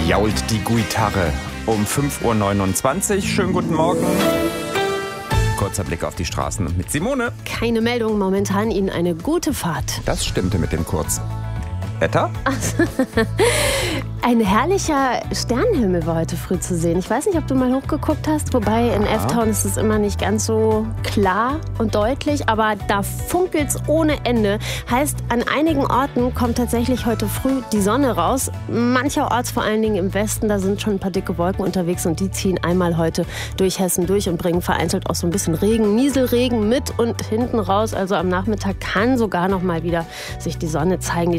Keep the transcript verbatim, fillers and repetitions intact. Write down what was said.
jault die Gitarre um fünf Uhr neunundzwanzig. Schönen guten Morgen. Kurzer Blick auf die Straßen und mit Simone. Keine Meldung, momentan Ihnen eine gute Fahrt. Das stimmte mit dem kurzen. Wetter? Ein herrlicher Sternenhimmel war heute früh zu sehen. Ich weiß nicht, ob du mal hochgeguckt hast, wobei in Ja. F-Town ist es immer nicht ganz so klar und deutlich, aber da funkelt's ohne Ende. Heißt, an einigen Orten kommt tatsächlich heute früh die Sonne raus. Mancherorts, vor allen Dingen im Westen, da sind schon ein paar dicke Wolken unterwegs und die ziehen einmal heute durch Hessen durch und bringen vereinzelt auch so ein bisschen Regen, Nieselregen mit und hinten raus. Also am Nachmittag kann sogar noch mal wieder sich die Sonne zeigen. Die